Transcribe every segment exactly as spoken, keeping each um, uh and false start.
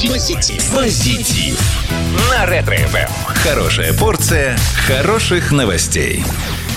Позитив. Позитив. На Ретро-эф эм. Хорошая порция хороших новостей.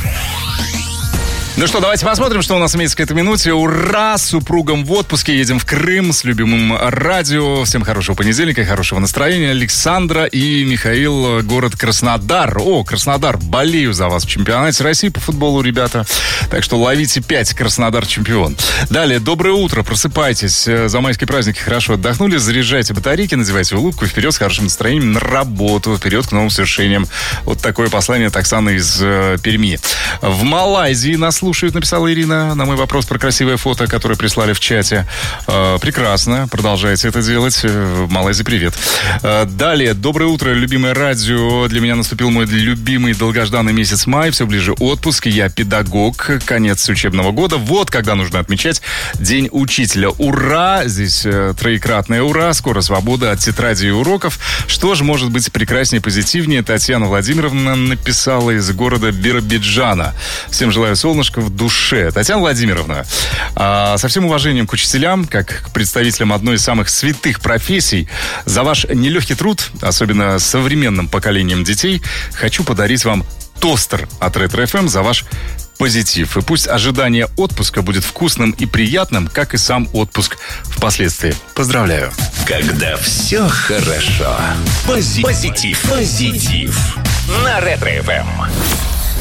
Ну что, давайте посмотрим, что у нас имеется к этой минуте. Ура! С супругом в отпуске. Едем в Крым с любимым радио. Всем хорошего понедельника и хорошего настроения. Александра и Михаил, город Краснодар. О, Краснодар, болею за вас в чемпионате России по футболу, ребята. Так что ловите пять, Краснодар чемпион. Далее, доброе утро, просыпайтесь. За майские праздники хорошо отдохнули. Заряжайте батарейки, надевайте улыбку. Вперед с хорошим настроением на работу. Вперед к новым свершениям. Вот такое послание от Оксаны из э, Перми. В Малайзии нас слушают, написала Ирина на мой вопрос про красивое фото, которое прислали в чате. Э, прекрасно, продолжайте это делать. В Малайзии привет. Э, далее, доброе утро, любимое радио. Для меня наступил мой любимый долгожданный месяц май. Все ближе отпуск. Я педагог. Конец учебного года. Вот когда нужно отмечать День учителя. Ура! Здесь э, троекратное ура. Скоро свобода от тетради и уроков. Что же может быть прекраснее и позитивнее? Татьяна Владимировна написала из города Биробиджана. Всем желаю солнышка в душе. Татьяна Владимировна, а, со всем уважением к учителям, как к представителям одной из самых святых профессий, за ваш нелегкий труд, особенно современным поколением детей, хочу подарить вам тостер от Ретро-эф эм за ваш позитив. И пусть ожидание отпуска будет вкусным и приятным, как и сам отпуск впоследствии. Поздравляю. Когда все хорошо. Позитив. Позитив. Позитив. На Ретро-эф эм.